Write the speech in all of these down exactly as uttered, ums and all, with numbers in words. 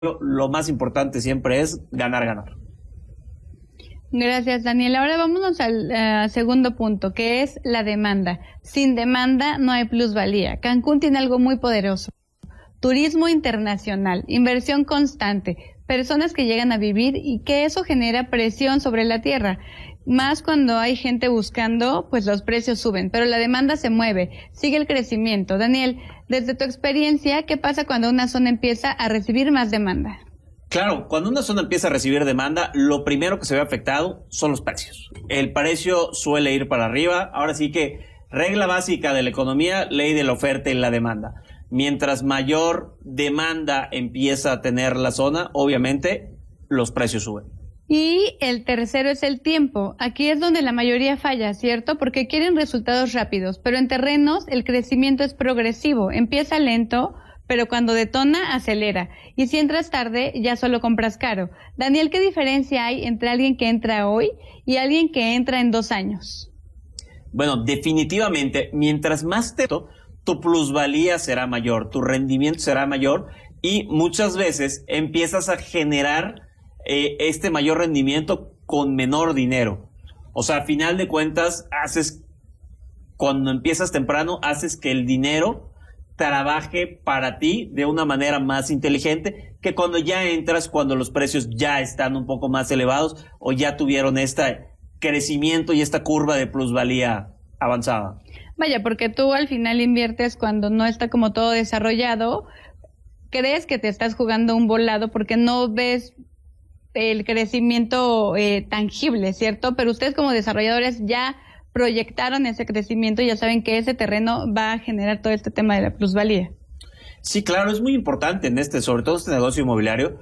lo más importante siempre es ganar, ganar. Gracias, Daniel. Ahora vámonos al uh, segundo punto, que es la demanda. Sin demanda no hay plusvalía. Cancún tiene algo muy poderoso. Turismo internacional, inversión constante, personas que llegan a vivir y que eso genera presión sobre la tierra. Más cuando hay gente buscando, pues los precios suben, pero la demanda se mueve, sigue el crecimiento. Daniel, desde tu experiencia, ¿qué pasa cuando una zona empieza a recibir más demanda? Claro, cuando una zona empieza a recibir demanda, lo primero que se ve afectado son los precios. El precio suele ir para arriba. Ahora sí que regla básica de la economía, ley de la oferta y la demanda. Mientras mayor demanda empieza a tener la zona, obviamente los precios suben. Y el tercero es el tiempo. Aquí es donde la mayoría falla, ¿cierto? Porque quieren resultados rápidos, pero en terrenos el crecimiento es progresivo, empieza lento, pero cuando detona, acelera. Y si entras tarde, ya solo compras caro. Daniel, ¿qué diferencia hay entre alguien que entra hoy y alguien que entra en dos años? Bueno, definitivamente, mientras más te... tu plusvalía será mayor, tu rendimiento será mayor y muchas veces empiezas a generar eh, este mayor rendimiento con menor dinero. O sea, a final de cuentas, haces, cuando empiezas temprano, haces que el dinero trabaje para ti de una manera más inteligente que cuando ya entras, cuando los precios ya están un poco más elevados o ya tuvieron este crecimiento y esta curva de plusvalía avanzada. Vaya, porque tú al final inviertes cuando no está como todo desarrollado, crees que te estás jugando un volado porque no ves el crecimiento eh, tangible, ¿cierto? Pero ustedes como desarrolladores ya proyectaron ese crecimiento y ya saben que ese terreno va a generar todo este tema de la plusvalía. Sí, claro, es muy importante en este, sobre todo este negocio inmobiliario.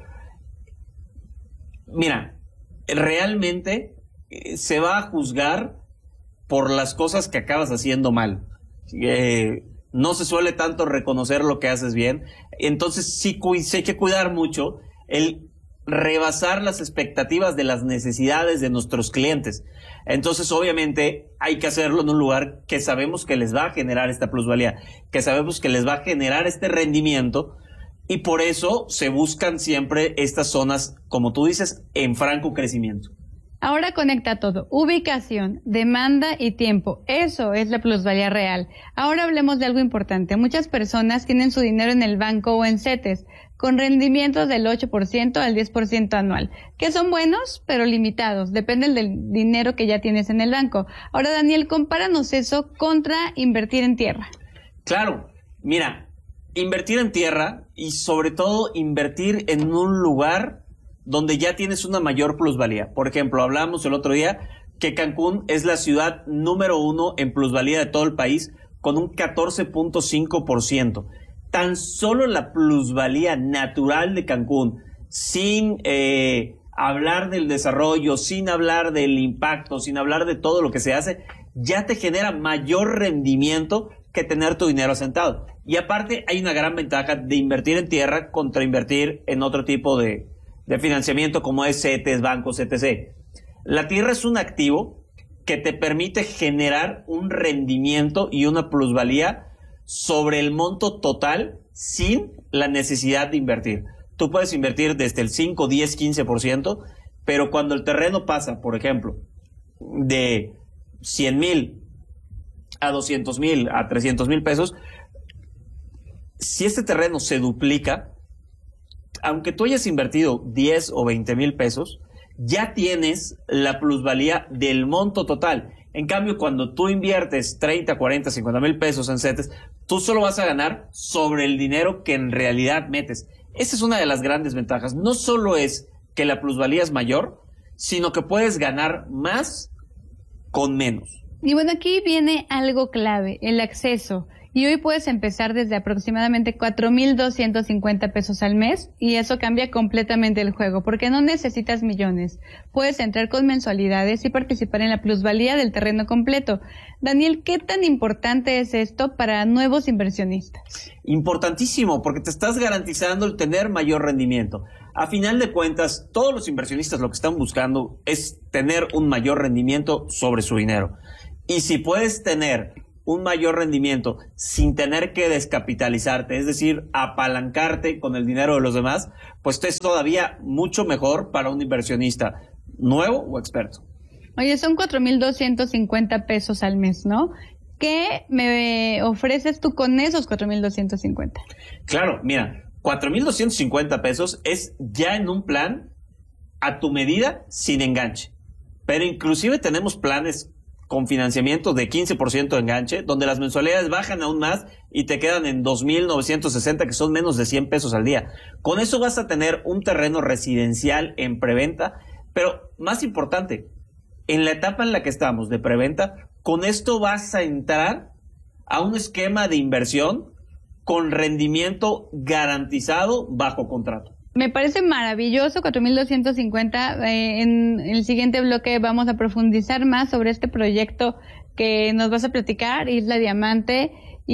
Mira, realmente eh, se va a juzgar por las cosas que acabas haciendo mal. Eh, no se suele tanto reconocer lo que haces bien. Entonces sí, sí hay que cuidar mucho el rebasar las expectativas de las necesidades de nuestros clientes. Entonces obviamente hay que hacerlo en un lugar que sabemos que les va a generar esta plusvalía, que sabemos que les va a generar este rendimiento y por eso se buscan siempre estas zonas, como tú dices, en franco crecimiento. Ahora conecta todo, ubicación, demanda y tiempo, eso es la plusvalía real. Ahora hablemos de algo importante, muchas personas tienen su dinero en el banco o en CETES, con rendimientos del ocho por ciento al diez por ciento anual, que son buenos pero limitados, dependen del dinero que ya tienes en el banco. Ahora Daniel, compáranos eso contra invertir en tierra. Claro, mira, invertir en tierra y sobre todo invertir en un lugar donde ya tienes una mayor plusvalía. Por ejemplo, hablamos el otro día que Cancún es la ciudad número uno en plusvalía de todo el país con un catorce punto cinco por ciento. Tan solo la plusvalía natural de Cancún, sin eh, hablar del desarrollo, sin hablar del impacto, sin hablar de todo lo que se hace, ya te genera mayor rendimiento que tener tu dinero asentado. Y aparte hay una gran ventaja de invertir en tierra contra invertir en otro tipo de de financiamiento como es CETES, bancos, etcétera. La tierra es un activo que te permite generar un rendimiento y una plusvalía sobre el monto total sin la necesidad de invertir. Tú puedes invertir desde el cinco, diez, quince por ciento, pero cuando el terreno pasa, por ejemplo, de cien mil a doscientos mil, a trescientos mil pesos, si este terreno se duplica, aunque tú hayas invertido diez o veinte mil pesos, ya tienes la plusvalía del monto total. En cambio, cuando tú inviertes treinta, cuarenta, cincuenta mil pesos en CETES, tú solo vas a ganar sobre el dinero que en realidad metes. Esa es una de las grandes ventajas. No solo es que la plusvalía es mayor, sino que puedes ganar más con menos. Y bueno, aquí viene algo clave, el acceso. Y hoy puedes empezar desde aproximadamente cuatro mil doscientos cincuenta pesos al mes y eso cambia completamente el juego porque no necesitas millones. Puedes entrar con mensualidades y participar en la plusvalía del terreno completo. Daniel, ¿qué tan importante es esto para nuevos inversionistas? Importantísimo, porque te estás garantizando el tener mayor rendimiento. A final de cuentas, todos los inversionistas lo que están buscando es tener un mayor rendimiento sobre su dinero. Y si puedes tener un mayor rendimiento sin tener que descapitalizarte, es decir, apalancarte con el dinero de los demás, pues es todavía mucho mejor para un inversionista nuevo o experto. Oye, son cuatro mil doscientos cincuenta pesos al mes, ¿no? ¿Qué me ofreces tú con esos cuatro mil doscientos cincuenta? Claro, mira, cuatro mil doscientos cincuenta pesos es ya en un plan a tu medida sin enganche. Pero inclusive tenemos planes con financiamiento de quince por ciento de enganche, donde las mensualidades bajan aún más y te quedan en dos mil novecientos sesenta, que son menos de cien pesos al día. Con eso vas a tener un terreno residencial en preventa, pero más importante, en la etapa en la que estamos de preventa, con esto vas a entrar a un esquema de inversión con rendimiento garantizado bajo contrato. Me parece maravilloso, cuatro mil doscientos cincuenta. Eh, en el siguiente bloque vamos a profundizar más sobre este proyecto que nos vas a platicar, Isla Diamante,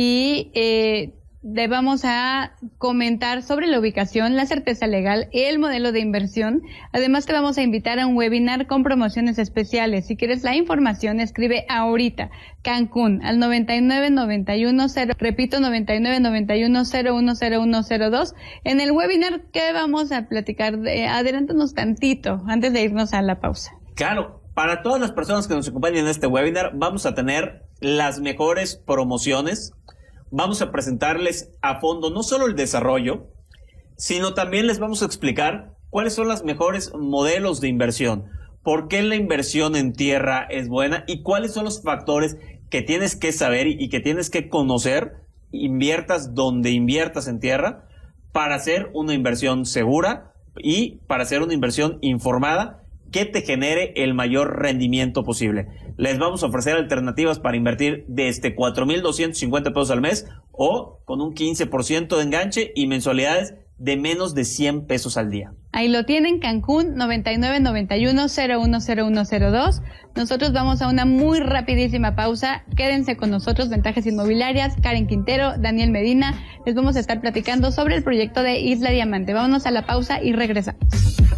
y eh, le vamos a comentar sobre la ubicación, la certeza legal, el modelo de inversión. Además te vamos a invitar a un webinar con promociones especiales. Si quieres la información, escribe ahorita Cancún al noventa y nueve noventa y uno cero, repito, noventa y nueve noventa y uno cero uno cero uno cero dos. En el webinar que vamos a platicar, de, adelántanos tantito antes de irnos a la pausa. Claro, para todas las personas que nos acompañan en este webinar, vamos a tener las mejores promociones. Vamos a presentarles a fondo no solo el desarrollo, sino también les vamos a explicar cuáles son los mejores modelos de inversión, por qué la inversión en tierra es buena y cuáles son los factores que tienes que saber y que tienes que conocer, inviertas donde inviertas en tierra, para hacer una inversión segura y para hacer una inversión informada que te genere el mayor rendimiento posible. Les vamos a ofrecer alternativas para invertir desde cuatro mil doscientos cincuenta pesos al mes o con un quince por ciento de enganche y mensualidades de menos de cien pesos al día. Ahí lo tienen, Cancún, noventa y nueve noventa y uno cero uno cero uno cero dos. Nosotros vamos a una muy rapidísima pausa. Quédense con nosotros, Ventajas Inmobiliarias, Karen Quintero, Daniel Medina. Les vamos a estar platicando sobre el proyecto de Isla Diamante. Vámonos a la pausa y regresamos.